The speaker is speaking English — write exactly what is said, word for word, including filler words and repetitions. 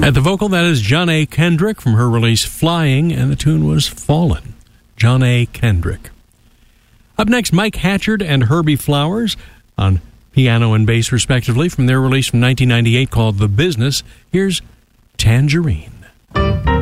At the vocal, that is John A. Kendrick from her release Flying, and the tune was Fallen. John A. Kendrick. Up next, Mike Hatchard and Herbie Flowers on piano and bass, respectively, from their release from nineteen ninety-eight called The Business. Here's Tangerine.